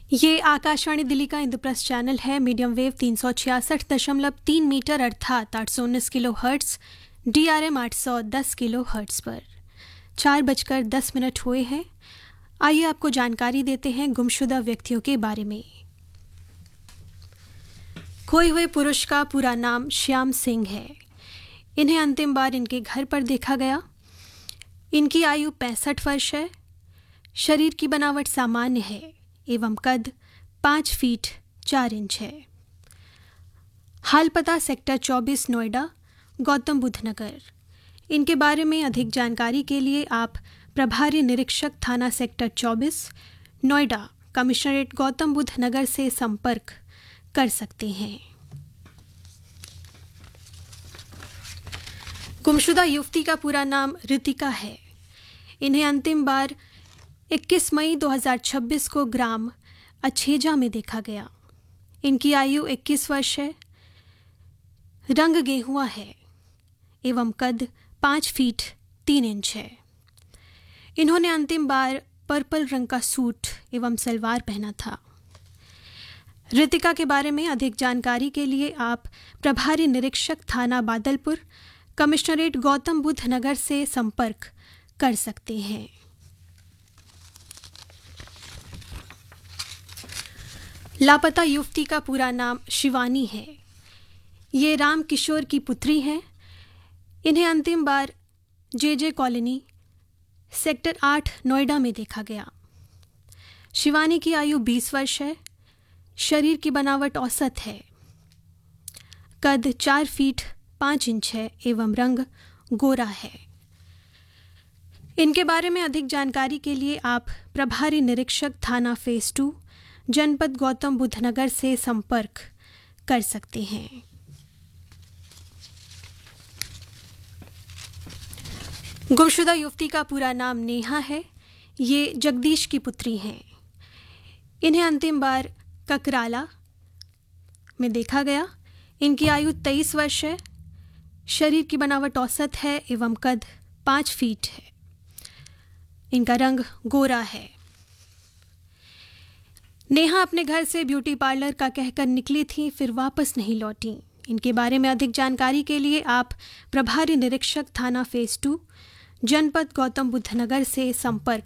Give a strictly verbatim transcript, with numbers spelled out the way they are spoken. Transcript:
ये आकाशवाणी दिल्ली का इंद्रप्रस्थ चैनल है। मीडियम वेव तीन सौ छियासठ दशमलव तीन मीटर अर्थात आठ सौ उन्नीस kilo hertz, D R M आठ सौ दस किलो हर्ट्स पर चार बजकर दस मिनट हुए हैं। आइए आपको जानकारी देते हैं गुमशुदा व्यक्तियों के बारे में। खोए हुए पुरुष का पूरा नाम श्याम सिंह है। इन्हें अंतिम बार इनके घर पर देखा गया। इनकी आयु पैंसठ वर्ष है। शरीर की बनावट सामान्य है एवं कद पाँच फीट चार इंच है। हाल पता सेक्टर चौबीस नोएडा, गौतम बुद्ध नगर। इनके बारे में अधिक जानकारी के लिए आप प्रभारी निरीक्षक थाना सेक्टर चौबीस नोएडा, कमिश्नरेट गौतम बुद्ध नगर से संपर्क कर सकते हैं। गुमशुदा युवती का पूरा नाम रितिका है। इन्हें अंतिम बार इक्कीस मई दो हज़ार छब्बीस को ग्राम अछेजा में देखा गया। इनकी आयु इक्कीस वर्ष है। रंग गेहुआ है एवं कद पाँच फीट तीन इंच है। इन्होंने अंतिम बार पर्पल रंग का सूट एवं सलवार पहना था। रितिका के बारे में अधिक जानकारी के लिए आप प्रभारी निरीक्षक थाना बादलपुर, कमिश्नरेट गौतम बुद्ध नगर से संपर्क कर सकते हैं। लापता युवती का पूरा नाम शिवानी है। ये राम किशोर की पुत्री हैं। इन्हें अंतिम बार जे जे कॉलोनी सेक्टर आठ नोएडा में देखा गया। शिवानी की आयु बीस वर्ष है। शरीर की बनावट औसत है। कद चार फीट पाँच इंच है एवं रंग गोरा है। इनके बारे में अधिक जानकारी के लिए आप प्रभारी निरीक्षक थाना फेज टू, जनपद गौतम बुद्ध नगर से संपर्क कर सकते हैं। गुमशुदा युवती का पूरा नाम नेहा है। ये जगदीश की पुत्री हैं। इन्हें अंतिम बार ककराला में देखा गया। इनकी आयु तेईस वर्ष है। शरीर की बनावट औसत है एवं कद पाँच फीट है। इनका रंग गोरा है। नेहा अपने घर से ब्यूटी पार्लर का कहकर निकली थी, फिर वापस नहीं लौटी। इनके बारे में अधिक जानकारी के लिए आप प्रभारी निरीक्षक थाना फेज टू, जनपद गौतम बुद्ध नगर से संपर्क